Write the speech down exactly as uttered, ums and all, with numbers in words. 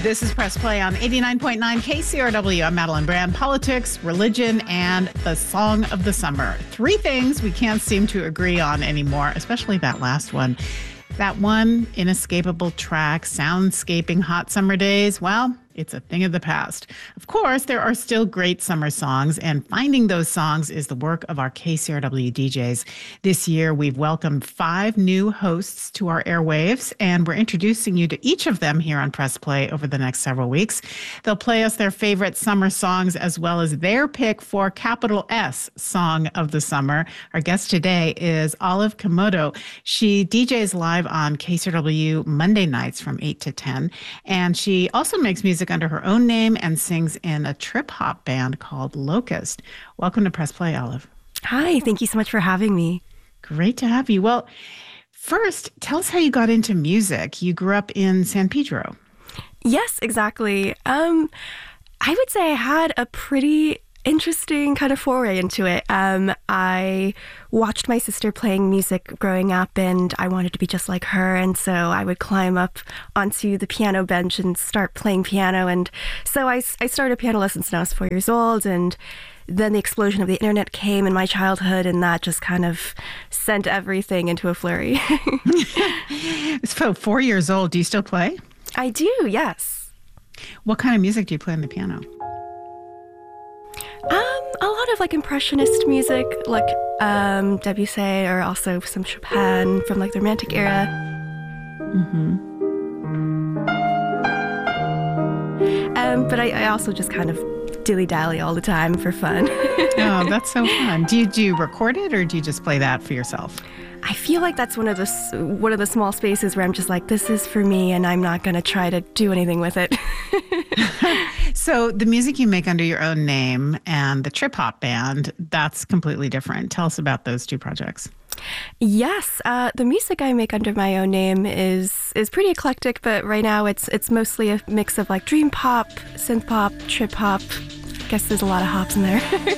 This is Press Play on eighty-nine point nine K C R W. I'm Madeline Brand. Politics, religion, and the song of the summer. Three things we can't seem to agree on anymore, especially that last one. That one inescapable track, soundscaping hot summer days, well, it's a thing of the past. Of course, there are still great summer songs, and finding those songs is the work of our K C R W D Js. This year, we've welcomed five new hosts to our airwaves, and we're introducing you to each of them here on Press Play over the next several weeks. They'll play us their favorite summer songs, as well as their pick for capital S Song of the Summer. Our guest today is Olive Komodo. She D Js live on K C R W Monday nights from eight to ten, and she also makes music under her own name and sings in a trip-hop band called Locust. Welcome to Press Play, Olive. Hi, thank you so much for having me. Great to have you. Well, first, tell us how you got into music. You grew up in San Pedro. Yes, exactly. Um, I would say I had a pretty interesting kind of foray into it. Um, I watched my sister playing music growing up, and I wanted to be just like her. And so I would climb up onto the piano bench and start playing piano. And so I, I started piano lessons when I was four years old. And then the explosion of the internet came in my childhood, and that just kind of sent everything into a flurry. So four years old, do you still play? I do, yes. What kind of music do you play on the piano? Um, a lot of like impressionist music, like um, Debussy, or also some Chopin from like the Romantic era. Mm-hmm. Um, but I, I also just kind of dilly-dally all the time for fun. Oh, that's so fun. Do you, do you record it, or do you just play that for yourself? I feel like that's one of the one of the small spaces where I'm just like, this is for me, and I'm not going to try to do anything with it. So the music you make under your own name and the Trip Hop Band, that's completely different. Tell us about those two projects. Yes, uh, the music I make under my own name is is pretty eclectic, but right now it's it's mostly a mix of like dream pop, synth pop, trip hop. I guess there's a lot of hops in there.